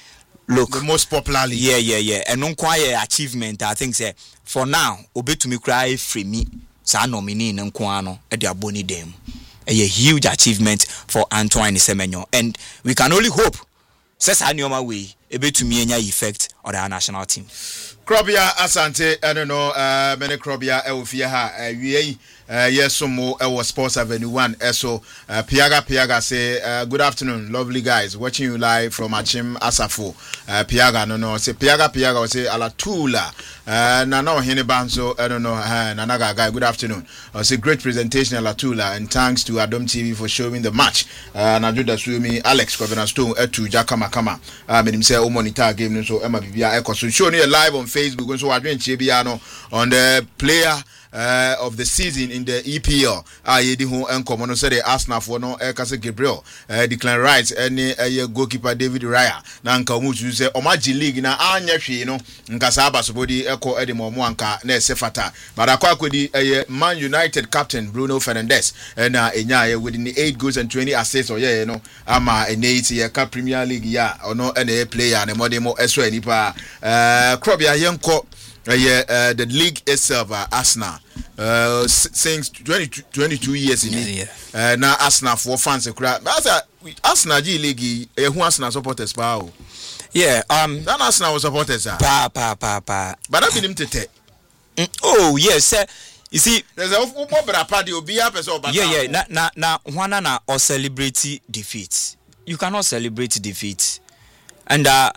look, the most popular league. Yeah, yeah, yeah. And non quite achievement. I think say for now, obe to me cry free me. Sa nominee nkwano e dia boni dem. A huge achievement for Antoine Semenyo, and we can only hope. Says Hanyoma way, able to me any effect on our national team. Krobia Asante, I don't know, uh, many Krobia Elfia, uh, we, uh, yes, some more, our Sports Avenue one, so, uh, Piaga Piaga say, uh, good afternoon, lovely guys, watching you live from Achim Asafo, uh, Piaga, no, no, say, Piaga Piaga, say, Alatula, uh, Nano Henebanso, I don't know, uh, Nanaga guy, good afternoon, I uh, say, great presentation, Alatula, and thanks to Adom T V for showing the match, uh, Najuda Swimi, Alex, Kobina Stone, Etu, Jakama Kama, uh, made him say, oh, monitor game, so Emma Bibia Echo, so showing you live on Facebook, so I drink Chibiano on the player uh, of the season in the E P L. Ah, ye di ho enkomo no say the Arsenal for no Ekase Gabriel uh, decline rights any uh, goalkeeper David Raya na nka mu tu say Omaji League na anya hwe no nka sa aba so body eko edemo mo anka na esefata but akwa akodi uh, Man United captain Bruno Fernandes and uh, enya uh, within the eight goals and twenty assists or yeah no ama enate ye ka Premier League ya ono na player na modemo eso anipa uh Krobia yenko Uh, yeah, uh, the league itself, uh, Arsenal, uh, since twenty, twenty-two years in it. Yeah, yeah. Uh, now Arsenal for fans, that's a Arsenal G League. Uh, who Arsenal supporters, pal? Yeah, um, that Arsenal was supporters, uh. pa pa pa pa. But I been him to take. Mm, oh yes, sir. You see, there's a football party. Will be up as well. Yeah, yeah. Na na na. One na or celebrate defeat. You cannot celebrate defeat, and uh.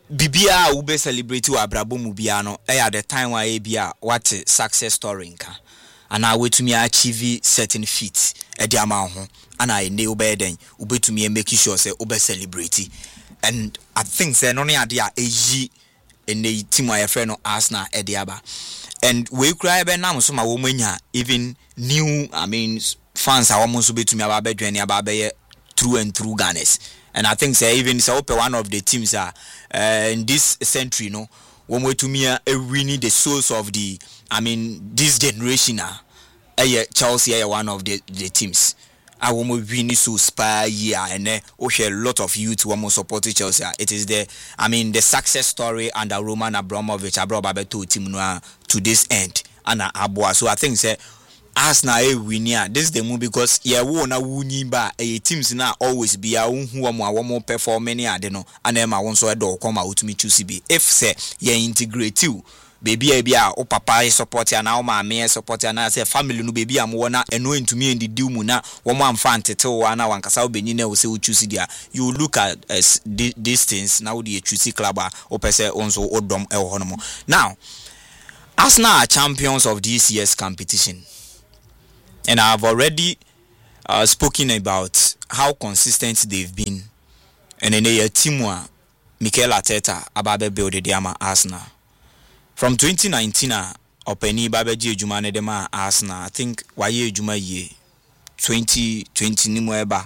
Bibia ube celebrate wa abrabo mubiano eh at the time wa ebia what success story nka and I wait to me achieve certain feats e dia ma ho and I ne ube den ube to me make sure say ube celebrate and I think say no ne ade a eyi ene team wa friend no Arsenal e dia ba and we cry be na so ma wo manya even new I mean fans are almost be to me aba be dwen aba be through and through Ghana's. And I think say even so one of the teams are uh, in this century, no, when we to me uh, winning the souls of the, I mean, this generation, uh, uh, Chelsea are one of the, the teams. I will win so spy year and uh, okay, a lot of youth who want support Chelsea. It is the, I mean, the success story under Roman Abramovich, Abramovich to team to this end, and uh, Abua. So I think say. Arsenal e winia this is the move because yeah wo na wunyi ba e teams na always be a who am a wo perform any ade no ana ma won so e do come out me choose be if say yeah integrate you baby e bia o papa support ya na o ma me support ya na say family no baby am wo na eno ntumi ndi di mu na wo mo amfa ntete wo na wankasa obenyi na wo say wo choose dia you look at uh, these things now wo dey choose club o pese onso odom e ho no mo now Arsenal are champions of this year's competition. And I've already uh, spoken about how consistent they've been. And in a team where Mikel Arteta ababe build the Diama Arsenal. From twenty nineteen, Openi Babeji Jumane Dema Arsenal. I think Waye Juma ye twenty twenty Nimueba.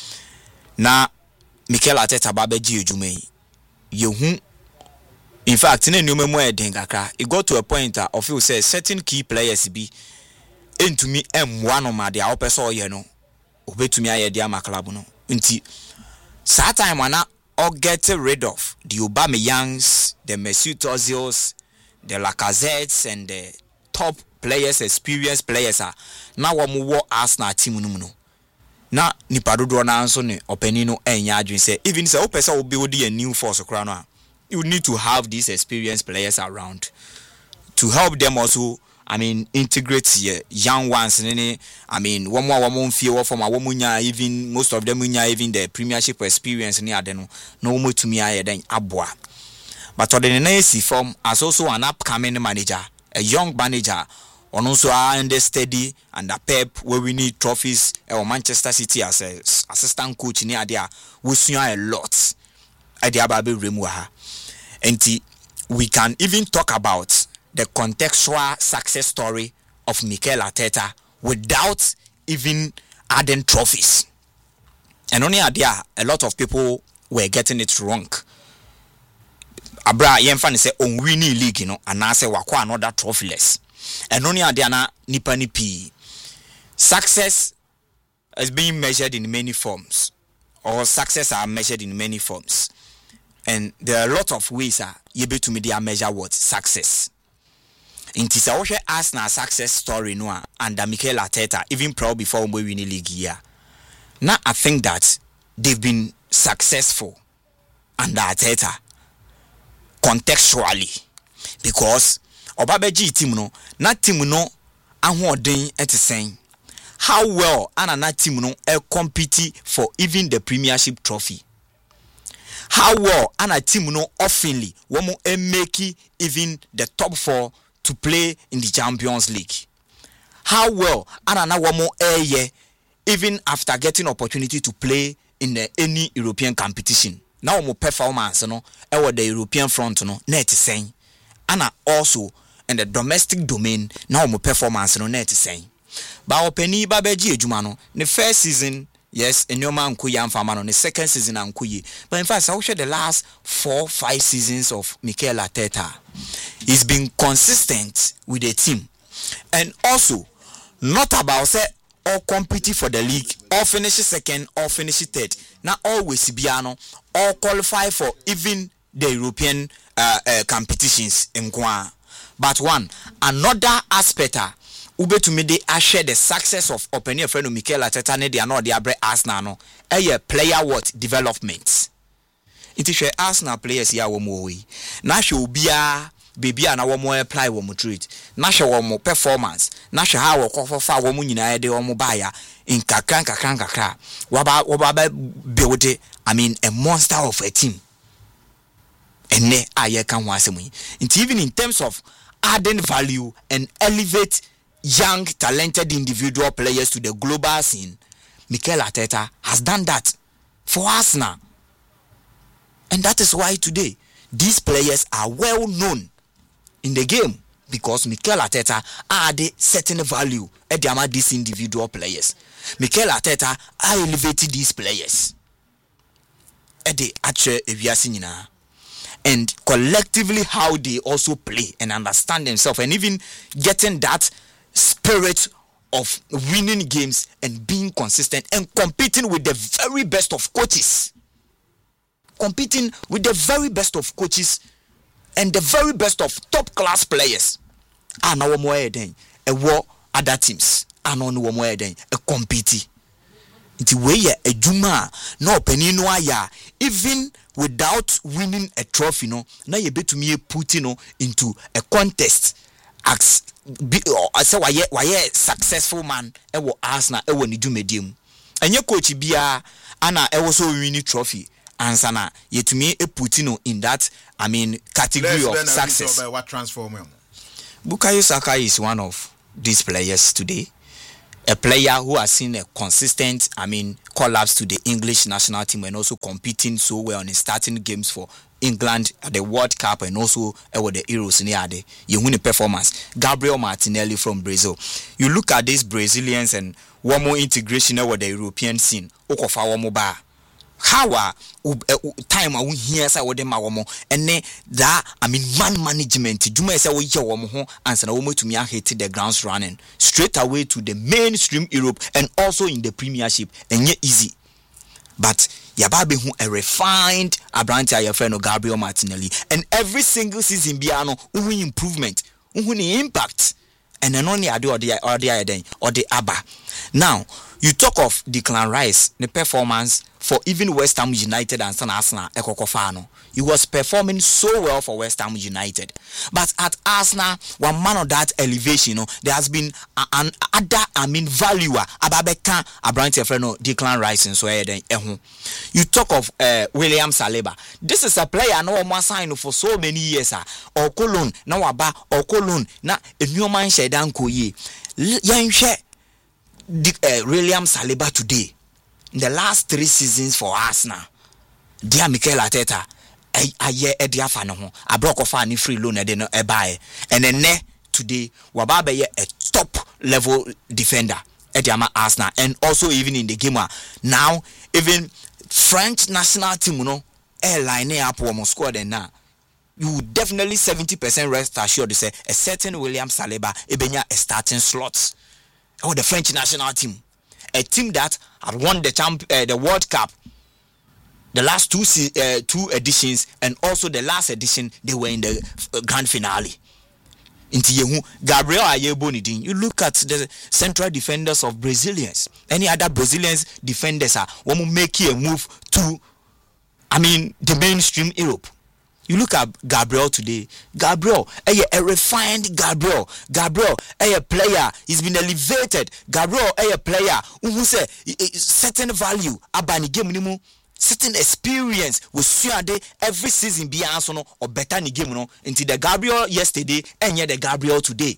Na Mikel Arteta Babeji Jume. Yehu. In fact, in a new memoir, it got to a point that of you say certain key players be. Into me M one on my dia opeso ye no obe to me aye dia club no nti that time wana or get rid of the Aubameyangs, the Mesut Ozils, the Lacazettes and the top players, experienced players are now one more Arsenal team no na nipa dodo na nso ne openino enya adwin say even say opesa will build a new force crown you need to have these experienced players around to help them also I mean, integrate here, young ones, and I mean, one more, one more fear from a woman, even most of them, even the premiership experience near them, no more to me, I then abwa. But on the next form, as also an upcoming manager, a young manager, and also under steady and a pep where we need trophies, or Manchester City as a assistant coach near there, we see a lot. Idea Baby Remuha. And we can even talk about the contextual success story of Mikel Arteta without even adding trophies. And only there, a lot of people were getting it wrong. Abra yemfa say on winning league, you know, and I say wakwa another trophyless. And only there na nipa nipi. Success is being measured in many forms, or success are measured in many forms. and there are a lot of ways uh, you be to media measure what success. In Tisa Arsenal success story no under Mikel Arteta, even proud before we win the league year. Now I think that they've been successful under Arteta contextually because Obabeji team no, na team no ahoden ete sen. How well anana team no e compete for even the Premiership trophy. How well ana team no oftenly womo e make even the top four to play in the Champions League. How well anana womo e ye even after getting opportunity to play in the, any European competition. Now womo performance no e wo the European front no na ete sen. Ana also in the domestic domain now womo performance no na ete sen. Ba openi ba beji ejuma no the first season yes enyoma nkoyi amfama no the second season ankoyi but in fact I wish the last four five seasons of Mikel Arteta he's been consistent with the team and also not about say or compete for the league or finish second or finish third now always biano or qualify for even the European uh, uh, competitions in Kwa. But one another aspect ube to me they share the success of opening a friend of Mikel Arteta ne dia no dia bre Arsenal no eh player what development it is Arsenal players ya wo mo we na hwe obia baby na wo mo apply wo mo trade na hwe wo mo performance na hwe ha wo kofofa wo mo nyina de wo mo baya in kakran kakran kakra wo ba wo ba build I mean a monster of a team ene aye kan ho asemu even in terms of adding value and elevate young talented individual players to the global scene, Mikel Arteta has done that for Arsenal. And that is why today these players are well known in the game because Mikel Arteta added certain value at the amount these individual players. Mikel Arteta elevated these players at the actual aviation and collectively how they also play and understand themselves and even getting that spirit of winning games and being consistent and competing with the very best of coaches. Competing with the very best of coaches and the very best of top class players. And now more than a war other teams. And no more than a compete. It's way a juma no penino aya even without winning a trophy no now you bet to me put no into a contest as I say why why successful man e wo Arsenal e wo ni dwumediem enye coach bia ana e wo so win trophy ansa na yetumi e put no in that I mean category of success. What transform him? Bukayo Saka is one of these players today. A player who has seen a consistent, I mean, collapse to the English national team and also competing so well in starting games for England at the World Cup and also uh, with the Euros near the you win a performance. Gabriel Martinelli from Brazil. You look at these Brazilians and one more integration with the European scene. Okofa one more bar. How uh, time I will hear say what them more and then that I mean man management. Do me say we hear one more answer na woman to me hit the grounds running straight away to the mainstream Europe and also in the Premiership and yet easy. But Yababe who a refined Abrante your friend Gabriel Martinelli and every single season biano who improvement who ni impact and then only ado or the or the or the Abba. Now you talk of Declan Rice the performance for even West Ham United and San Arsenal Ekokofano. He was performing so well for West Ham United. But at Arsenal, one man of that elevation, you know, there has been an other, I mean, valuer. Ababeka, Abrante Freno, Declan Rice, and so on. You talk of uh, William Saliba. This is a player no one signed for so many years. Or Cologne, now Aba, or Cologne, now a new man Shedan Koye. Yan share William Saliba today. In the last three seasons for Arsenal, dear Mikel Arteta, I hear a dear fan of a block of any free loan and then a buy. And then today, Wababe a top level defender at Yama Arsenal, and also even in the game now, even French national team, you know, airline up almost squad and now. You definitely seventy percent rest assured to say a certain William Saliba, Ebenya a starting slots. Or the French national team. A team that had won the champ, uh, the World Cup The last two uh, two editions and also the last edition, they were in the uh, grand finale. Gabriel Ayebonidin, you look at the central defenders of Brazilians. Any other Brazilians defenders are want to make a move to, I mean, the mainstream Europe. You look at Gabriel today. Gabriel, a, a refined Gabriel. Gabriel, a, a player. He's been elevated. Gabriel, a, a player who say certain value. Abani game nimu. Certain experience with Suade every season be answer no or better ni game no until the Gabriel yesterday and yet the Gabriel today.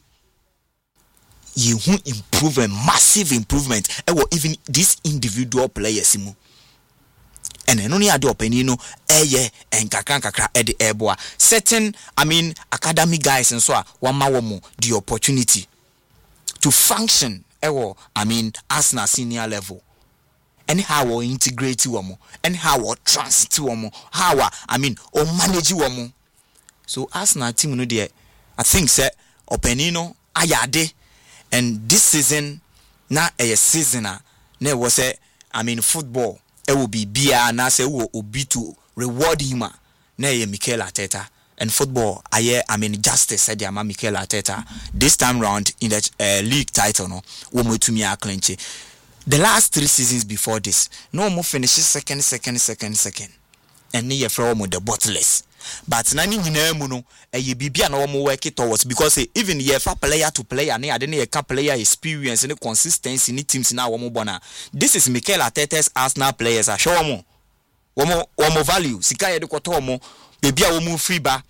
You who improve a massive improvement. And even these individual players simu. And then only ado openino eye and kakran kakra ed eboa. Certain I mean academic guys and so one ma womo the opportunity to function ewo I mean Arsenal senior level. And how we integrate womo and how we transit womo how I mean or manage womo. So Arsenal team no there I think say openino ayade and this season na a season na was say I mean football. It will be Bia and I say will be to reward him. Na Mikel Arteta and football. I I mean justice said the Mikel Arteta this time round in the uh, league title. No, we to me a clinch. The last three seasons before this, no more finishes second, second, second, second, and near from the bottless. But nani nyina no e ye bibia na wo work it towards because eh, even ye fa player to player na ade na ye ka player experience and consistency ni teams na wo bona. This is Mikel Arteta's Arsenal players a show mo wo mo wo mo value sika ye de koto mo bibia wo mo free ba.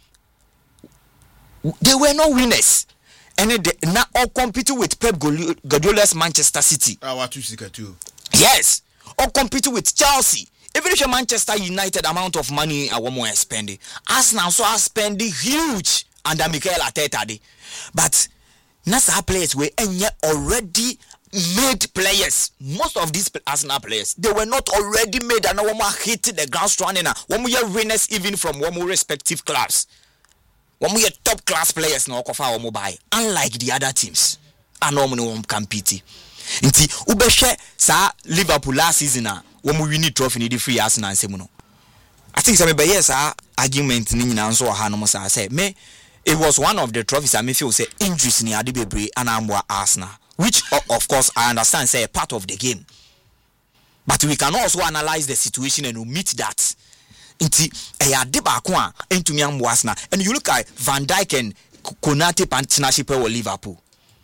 They were no winners and they now all compete with Pep Guardiola's Manchester City. Ah, what you sika too. Yes, all compete with Chelsea. Even if Manchester United amount of money I want more spending, Arsenal so are spending huge under Mikel Arteta. But Nasa players were already made players. Most of these Arsenal players, they were not already made and one more hit the ground strong enough. One more winners even from one more respective clubs. One more top class players now offer one more buy. Unlike the other teams, I normally won't compete. Inti ubeshe sa Liverpool last season when we win trophy ni di free Arsenal nsemu no. I think some be yes argument ni nyina nso ha no say say me it was one of the trophies I me feel say injuries ni ade bebre anamwa Arsenal, which of course I understand say a part of the game. But we can also analyze the situation and omit that. Inti e ade ba ko a entumi amwa Arsenal. And you look at Van Dijk and Konate partnership with Liverpool.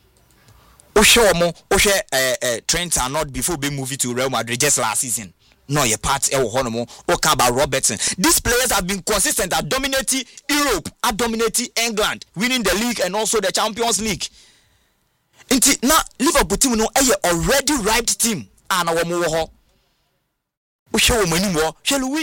Oshomo, Oshe uh, uh, Trent are not before being moved to Real Madrid just last season. No, your part El Honomo, Okaba Robertson. These players have been consistent at dominating Europe, at dominating England, winning the league and also the Champions League. Inti now Liverpool team no a already ripe team. Ana wo mo ho. Oshomo ni mo, shall we